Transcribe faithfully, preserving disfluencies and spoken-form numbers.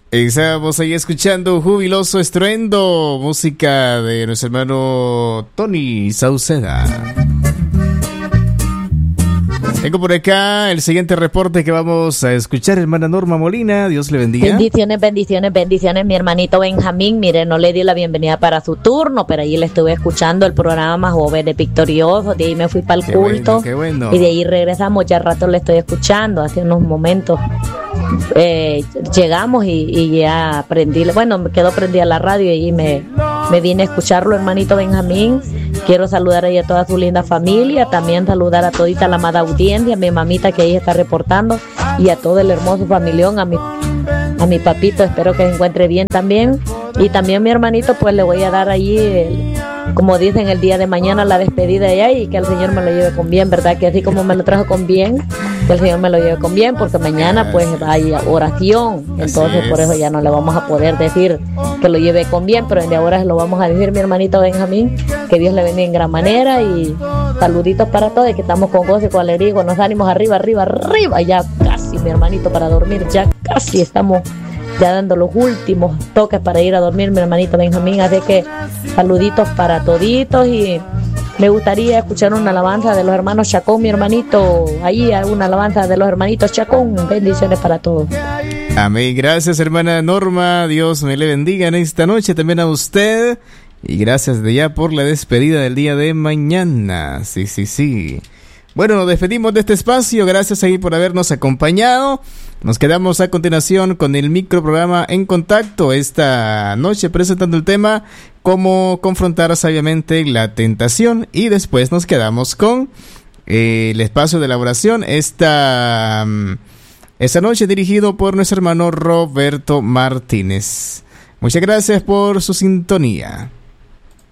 Estamos ahí escuchando Jubiloso Estruendo, música de nuestro hermano Tony Sauceda. Tengo por acá el siguiente reporte que vamos a escuchar, hermana Norma Molina, Dios le bendiga. Bendiciones, bendiciones, bendiciones, mi hermanito Benjamín. Mire, no le di la bienvenida para su turno, pero ahí le estuve escuchando el programa Jóvenes Victoriosos, de ahí me fui para el Qué culto, bueno, qué bueno. y de ahí regresamos, ya rato le estoy escuchando, hace unos momentos. Eh, llegamos y, y ya aprendí, bueno, me quedó prendida la radio y me, me vine a escucharlo, hermanito Benjamín. Quiero saludar ahí a toda su linda familia, también saludar a todita la amada audiencia, a mi mamita que ahí está reportando y a todo el hermoso familión, a mi, a mi papito, espero que se encuentre bien también. Y también mi hermanito, pues le voy a dar allí, el, como dicen, el día de mañana la despedida de ella, y que el Señor me lo lleve con bien, ¿verdad? Que así como me lo trajo con bien, que el Señor me lo lleve con bien, porque mañana pues hay oración, entonces por eso ya no le vamos a poder decir que lo lleve con bien, pero desde ahora se lo vamos a decir, mi hermanito Benjamín, que Dios le bendiga en gran manera, y saluditos para todos, y que estamos con gozo y con alegría, con los ánimos arriba, arriba, arriba, ya casi, mi hermanito, para dormir, ya casi estamos ya dando los últimos toques para ir a dormir, mi hermanito Benjamín, así que saluditos para toditos, y me gustaría escuchar una alabanza de los hermanos Chacón, mi hermanito, ahí una alabanza de los hermanitos Chacón. Bendiciones para todos. Amén, gracias hermana Norma, Dios me le bendiga en esta noche también a usted, y gracias de ya por la despedida del día de mañana, sí, sí, sí. Bueno, nos despedimos de este espacio, gracias ahí por habernos acompañado. Nos quedamos a continuación con el microprograma En Contacto, esta noche presentando el tema cómo confrontar sabiamente la tentación, y después nos quedamos con eh, el espacio de la oración esta, esta noche dirigido por nuestro hermano Roberto Martínez. Muchas gracias por su sintonía.